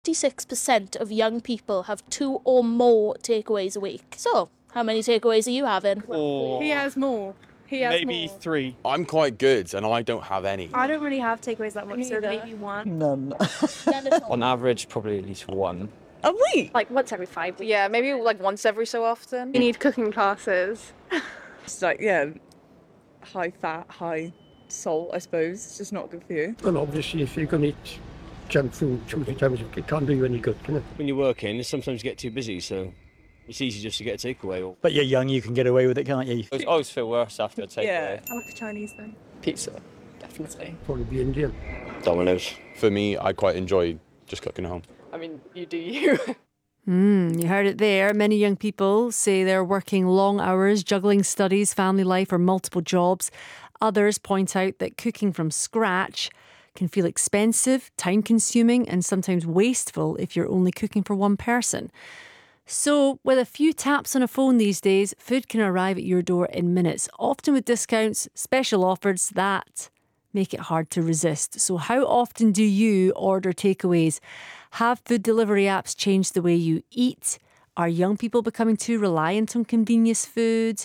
56% of young people have 2 or more takeaways a week. So, how many takeaways are you having? He has more. Maybe 3. I'm quite good and I don't have any. I don't really have takeaways that much, so maybe 1. None. On average, probably at least 1. A week? Like once every 5 weeks. Yeah, maybe like once every so often. You need cooking classes. It's like, high fat, high salt, I suppose. It's just not good for you. And obviously, if you're going to eat junk food 2 or 3 times a week, it can't do you any good, can it? When you're working, sometimes you get too busy, so it's easy just to get a takeaway. But you're young, you can get away with it, can't you? I always feel worse after a takeaway. Yeah. I like the Chinese thing. Pizza, definitely. Probably be Indian. Domino's. For me, I quite enjoy just cooking at home. I mean, you do you. You heard it there. Many young people say they're working long hours, juggling studies, family life, or multiple jobs. Others point out that cooking from scratch can feel expensive, time-consuming, and sometimes wasteful if you're only cooking for one person. So, with a few taps on a phone these days, food can arrive at your door in minutes, often with discounts, special offers that make it hard to resist. So how often do you order takeaways? Have food delivery apps changed the way you eat? Are young people becoming too reliant on convenience food,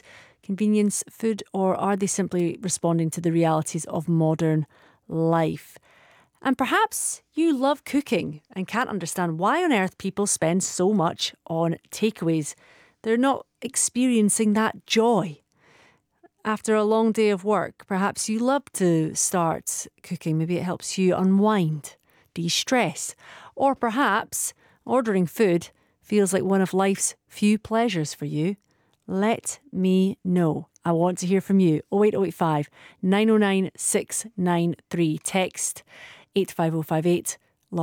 or are they simply responding to the realities of modern life? And perhaps you love cooking and can't understand why on earth people spend so much on takeaways. They're not experiencing that joy. After a long day of work, perhaps you love to start cooking. Maybe it helps you unwind, de-stress. Or perhaps ordering food feels like one of life's few pleasures for you. Let me know. I want to hear from you. 08085 909 693. Text 85058.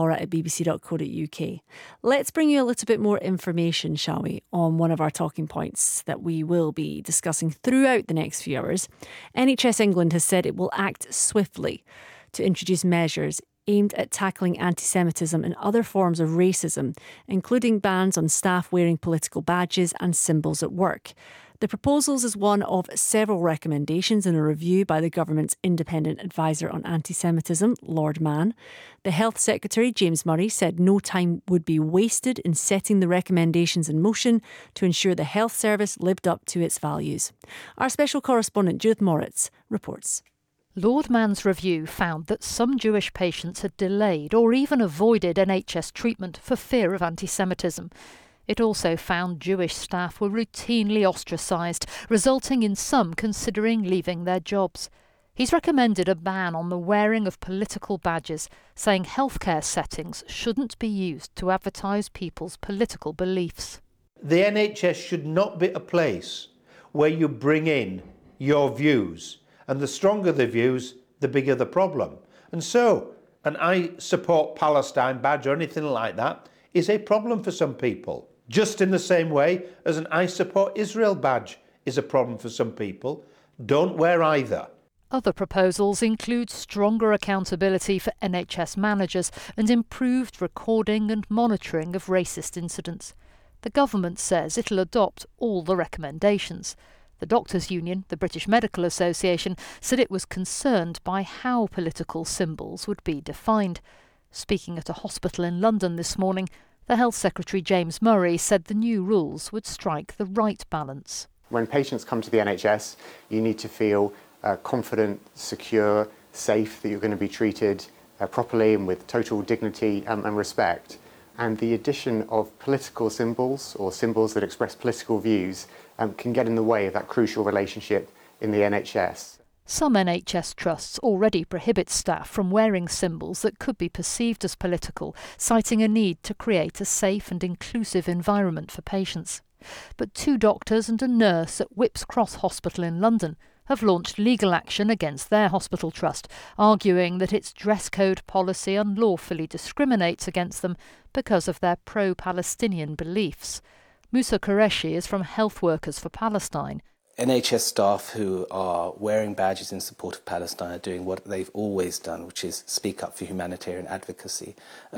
laura@bbc.co.uk. Let's bring you a little bit more information, shall we, on one of our talking points that we will be discussing throughout the next few hours. NHS England has said it will act swiftly to introduce measures aimed at tackling anti-Semitism and other forms of racism, including bans on staff wearing political badges and symbols at work. The proposals is one of several recommendations in a review by the government's independent advisor on anti-Semitism, Lord Mann. The Health Secretary, James Murray, said no time would be wasted in setting the recommendations in motion to ensure the health service lived up to its values. Our special correspondent, Judith Moritz, reports. Lord Mann's review found that some Jewish patients had delayed or even avoided NHS treatment for fear of anti-Semitism. It also found Jewish staff were routinely ostracised, resulting in some considering leaving their jobs. He's recommended a ban on the wearing of political badges, saying healthcare settings shouldn't be used to advertise people's political beliefs. The NHS should not be a place where you bring in your views, and the stronger the views, the bigger the problem. And so, an I support Palestine badge or anything like that is a problem for some people. Just in the same way as an I support Israel badge is a problem for some people. Don't wear either. Other proposals include stronger accountability for NHS managers and improved recording and monitoring of racist incidents. The government says it'll adopt all the recommendations. The Doctors' Union, the British Medical Association, said it was concerned by how political symbols would be defined. Speaking at a hospital in London this morning, the Health Secretary James Murray said the new rules would strike the right balance. When patients come to the NHS, you need to feel confident, secure, safe, that you're going to be treated properly and with total dignity and respect. And the addition of political symbols or symbols that express political views can get in the way of that crucial relationship in the NHS. Some NHS trusts already prohibit staff from wearing symbols that could be perceived as political, citing a need to create a safe and inclusive environment for patients. But 2 doctors and a nurse at Whipps Cross Hospital in London have launched legal action against their hospital trust, arguing that its dress code policy unlawfully discriminates against them because of their pro-Palestinian beliefs. Musa Qureshi is from Health Workers for Palestine. NHS staff who are wearing badges in support of Palestine are doing what they've always done, which is speak up for humanitarian advocacy.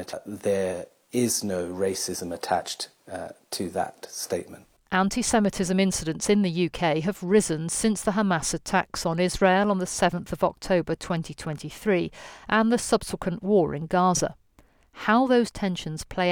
There is no racism attached to that statement. Anti-Semitism incidents in the UK have risen since the Hamas attacks on Israel on the 7th of October 2023 and the subsequent war in Gaza. How those tensions play